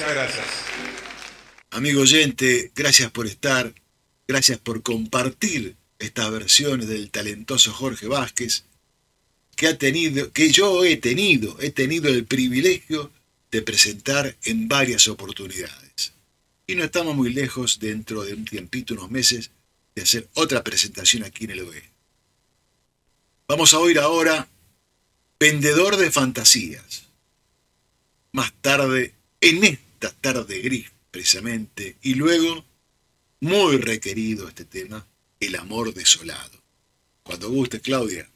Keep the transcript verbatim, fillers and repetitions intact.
Muchas gracias. Amigo oyente, gracias por estar, gracias por compartir estas versiones del talentoso Jorge Vázquez, que ha tenido, que yo he tenido, he tenido el privilegio de presentar en varias oportunidades. Y no estamos muy lejos, dentro de un tiempito, unos meses, de hacer otra presentación aquí en el O E. Vamos a oír ahora Vendedor de Fantasías. Más tarde, en esta tarde gris, precisamente, y luego, muy requerido este tema, El Amor Desolado. Cuando guste, Claudia.